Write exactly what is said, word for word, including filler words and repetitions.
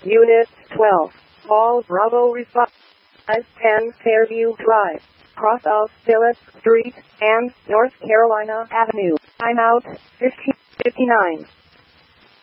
Unit twelve. All Bravo response. ten Fairview Drive, cross of Phillips Street and North Carolina Avenue. Time out fifteen fifty-nine.